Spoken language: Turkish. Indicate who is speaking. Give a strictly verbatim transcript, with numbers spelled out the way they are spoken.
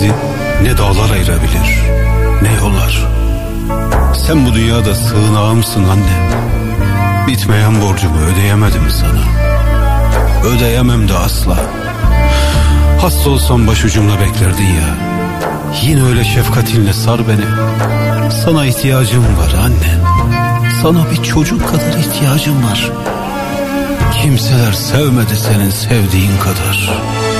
Speaker 1: bizi ne dağlar ayırabilir, ne yollar. Sen bu dünyada sığınağımsın anne. Bitmeyen borcumu ödeyemedim sana. Ödeyemem de asla. Hasta olsam başucumda beklerdin ya. Yine öyle şefkatinle sar beni. Sana ihtiyacım var anne. Sana bir çocuk kadar ihtiyacım var. Kimseler sevmedi senin sevdiğin kadar.